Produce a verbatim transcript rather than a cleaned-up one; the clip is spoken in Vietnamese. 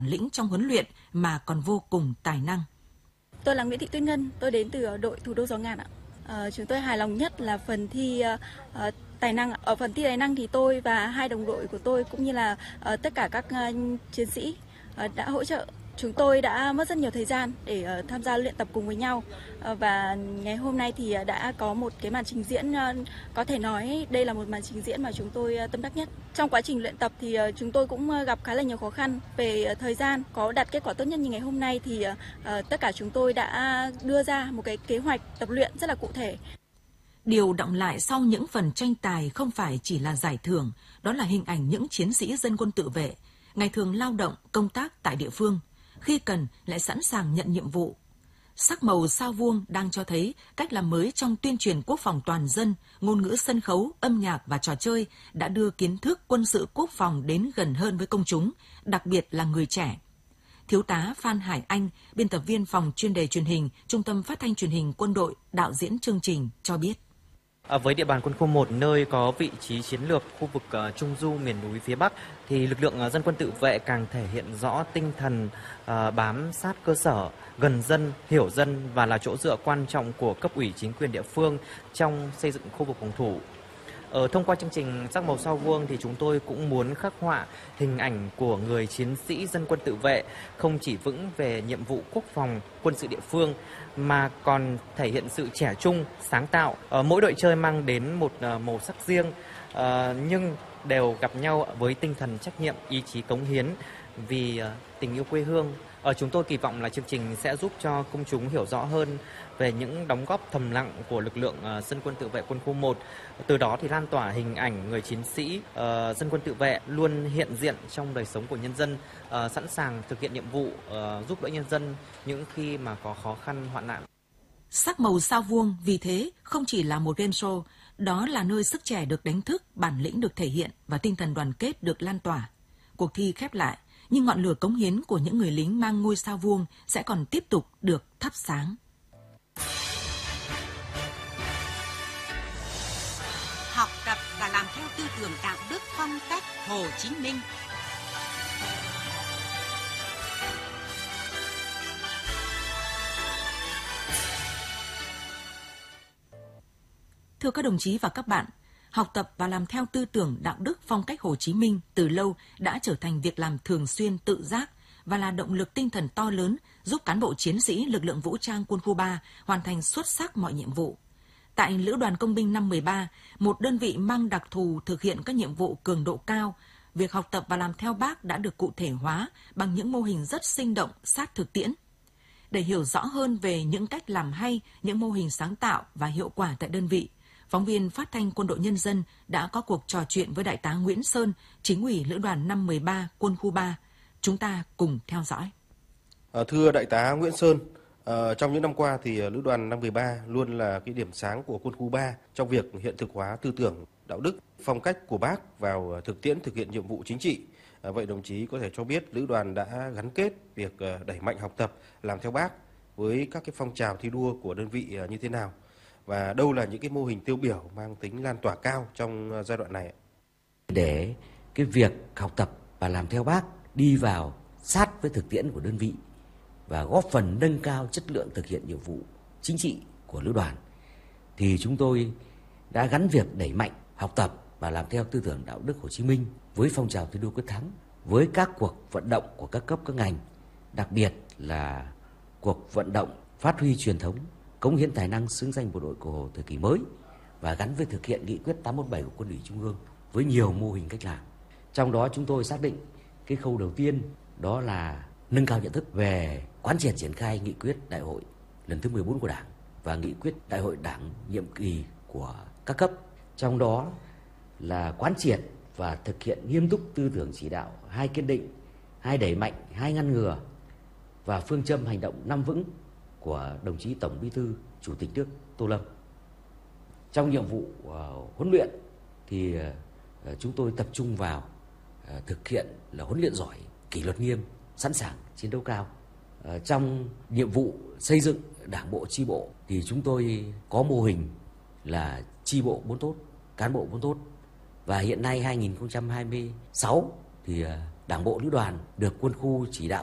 lĩnh trong huấn luyện mà còn vô cùng tài năng. Tôi là Nguyễn Thị Tuyết Ngân, tôi đến từ đội Thủ đô Gió Ngàn ạ. À, chúng tôi hài lòng nhất là phần thi uh, tài năng. Ở phần thi tài năng thì tôi và hai đồng đội của tôi cũng như là uh, tất cả các uh, chiến sĩ uh, đã hỗ trợ. Chúng tôi đã mất rất nhiều thời gian để uh, tham gia luyện tập cùng với nhau uh, và ngày hôm nay thì uh, đã có một cái màn trình diễn, uh, có thể nói đây là một màn trình diễn mà chúng tôi uh, tâm đắc nhất. Trong quá trình luyện tập thì uh, chúng tôi cũng uh, gặp khá là nhiều khó khăn về uh, thời gian. Có đạt kết quả tốt nhất như ngày hôm nay thì uh, tất cả chúng tôi đã đưa ra một cái kế hoạch tập luyện rất là cụ thể. Điều đọng lại sau những phần tranh tài không phải chỉ là giải thưởng, đó là hình ảnh những chiến sĩ dân quân tự vệ, ngày thường lao động, công tác tại địa phương, khi cần lại sẵn sàng nhận nhiệm vụ. Sắc màu sao vuông đang cho thấy cách làm mới trong tuyên truyền quốc phòng toàn dân, ngôn ngữ sân khấu, âm nhạc và trò chơi đã đưa kiến thức quân sự quốc phòng đến gần hơn với công chúng, đặc biệt là người trẻ. Thiếu tá Phan Hải Anh, biên tập viên phòng chuyên đề truyền hình, Trung tâm Phát thanh Truyền hình Quân đội, đạo diễn chương trình cho biết. À, với địa bàn quân khu một, nơi có vị trí chiến lược khu vực uh, Trung Du miền núi phía Bắc, thì lực lượng uh, dân quân tự vệ càng thể hiện rõ tinh thần uh, bám sát cơ sở, gần dân, hiểu dân và là chỗ dựa quan trọng của cấp ủy chính quyền địa phương trong xây dựng khu vực phòng thủ. Ở thông qua chương trình Sắc màu sao vuông thì chúng tôi cũng muốn khắc họa hình ảnh của người chiến sĩ dân quân tự vệ không chỉ vững về nhiệm vụ quốc phòng, quân sự địa phương mà còn thể hiện sự trẻ trung, sáng tạo. Ở mỗi đội chơi mang đến một màu sắc riêng nhưng đều gặp nhau với tinh thần trách nhiệm, ý chí cống hiến vì tình yêu quê hương. Ở chúng tôi kỳ vọng là chương trình sẽ giúp cho công chúng hiểu rõ hơn về những đóng góp thầm lặng của lực lượng uh, dân quân tự vệ quân khu một. Từ đó thì lan tỏa hình ảnh người chiến sĩ uh, dân quân tự vệ luôn hiện diện trong đời sống của nhân dân, uh, sẵn sàng thực hiện nhiệm vụ uh, giúp đỡ nhân dân những khi mà có khó khăn hoạn nạn. Sắc màu sao vuông vì thế không chỉ là một game show, đó là nơi sức trẻ được đánh thức, bản lĩnh được thể hiện và tinh thần đoàn kết được lan tỏa. Cuộc thi khép lại, nhưng ngọn lửa cống hiến của những người lính mang ngôi sao vuông sẽ còn tiếp tục được thắp sáng. Học tập và làm theo tư tưởng đạo đức phong cách Hồ Chí Minh. Thưa các đồng chí và các bạn, học tập và làm theo tư tưởng đạo đức phong cách Hồ Chí Minh từ lâu đã trở thành việc làm thường xuyên tự giác và là động lực tinh thần to lớn giúp cán bộ chiến sĩ lực lượng vũ trang quân khu ba hoàn thành xuất sắc mọi nhiệm vụ. Tại Lữ đoàn Công binh năm mười ba, một đơn vị mang đặc thù thực hiện các nhiệm vụ cường độ cao, việc học tập và làm theo Bác đã được cụ thể hóa bằng những mô hình rất sinh động, sát thực tiễn. Để hiểu rõ hơn về những cách làm hay, những mô hình sáng tạo và hiệu quả tại đơn vị, phóng viên Phát thanh Quân đội Nhân dân đã có cuộc trò chuyện với Đại tá Nguyễn Sơn, Chính ủy Lữ đoàn năm mười ba Quân khu ba. Chúng ta cùng theo dõi. À, thưa Đại tá Nguyễn Sơn, à, trong những năm qua thì Lữ đoàn năm mười ba luôn là cái điểm sáng của Quân khu ba trong việc hiện thực hóa tư tưởng, đạo đức, phong cách của Bác vào thực tiễn thực hiện nhiệm vụ chính trị. À, vậy đồng chí có thể cho biết Lữ đoàn đã gắn kết việc đẩy mạnh học tập, làm theo Bác với các cái phong trào thi đua của đơn vị như thế nào? Và đâu là những cái mô hình tiêu biểu mang tính lan tỏa cao trong giai đoạn này? Để cái việc học tập và làm theo Bác đi vào sát với thực tiễn của đơn vị và góp phần nâng cao chất lượng thực hiện nhiệm vụ chính trị của Lữ đoàn, thì chúng tôi đã gắn việc đẩy mạnh học tập và làm theo tư tưởng đạo đức Hồ Chí Minh với phong trào thi đua quyết thắng, với các cuộc vận động của các cấp các ngành, đặc biệt là cuộc vận động phát huy truyền thống, cống hiến tài năng xứng danh bộ đội Cụ Hồ thời kỳ mới và gắn với thực hiện nghị quyết tám một bảy của Quân ủy Trung ương với nhiều mô hình cách làm. Trong đó chúng tôi xác định cái khâu đầu tiên đó là nâng cao nhận thức về quán triệt triển khai nghị quyết đại hội lần thứ mười bốn của Đảng và nghị quyết đại hội Đảng nhiệm kỳ của các cấp. Trong đó là quán triệt và thực hiện nghiêm túc tư tưởng chỉ đạo hai kiên định, hai đẩy mạnh, hai ngăn ngừa và phương châm hành động năm vững của đồng chí Tổng Bí thư Chủ tịch nước Tô Lâm. Trong nhiệm vụ uh, huấn luyện thì uh, chúng tôi tập trung vào uh, thực hiện là huấn luyện giỏi, kỷ luật nghiêm, sẵn sàng chiến đấu cao. Uh, trong nhiệm vụ xây dựng đảng bộ chi bộ thì chúng tôi có mô hình là chi bộ bốn tốt, cán bộ bốn tốt. Và hiện nay hai nghìn không trăm hai mươi sáu thì uh, Đảng bộ lữ đoàn được quân khu chỉ đạo